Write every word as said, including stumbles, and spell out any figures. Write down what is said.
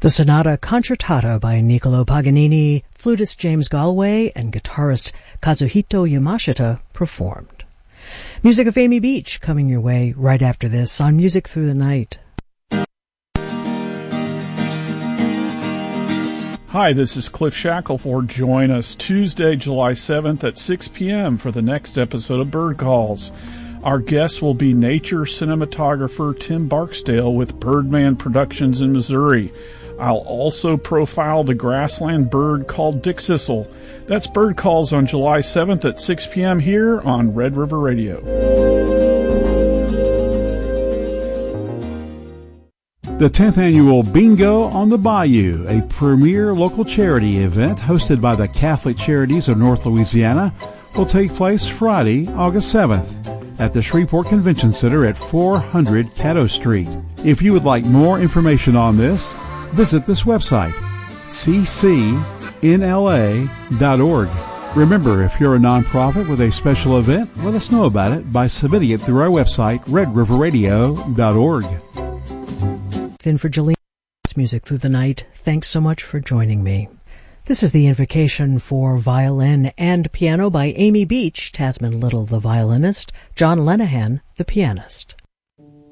The Sonata Concertata by Niccolò Paganini, flutist James Galway, and guitarist Kazuhito Yamashita performed. Music of Amy Beach coming your way right after this on Music Through the Night. Hi, this is Cliff Shackelford. Join us Tuesday, July seventh at six p.m. for the next episode of Bird Calls. Our guest will be nature cinematographer Tim Barksdale with Birdman Productions in Missouri. I'll also profile the grassland bird called dickcissel. That's Bird Calls on July seventh at six p.m. here on Red River Radio. The tenth Annual Bingo on the Bayou, a premier local charity event hosted by the Catholic Charities of North Louisiana, will take place Friday, August seventh at the Shreveport Convention Center at four hundred Caddo Street. If you would like more information on this, visit this website, c c n l a dot org. Remember, if you're a nonprofit with a special event, let us know about it by submitting it through our website, red river radio dot org. Then for Jillian's Music Through the Night, thanks so much for joining me. This is the invocation for violin and piano by Amy Beach, Tasman Little the violinist, John Lenehan the pianist.